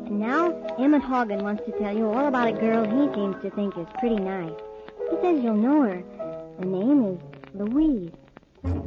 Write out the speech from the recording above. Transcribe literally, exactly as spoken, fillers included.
And now, Emmett Hogan wants to tell you all about a girl he seems to think is pretty nice. He says you'll know her. The name is Louise.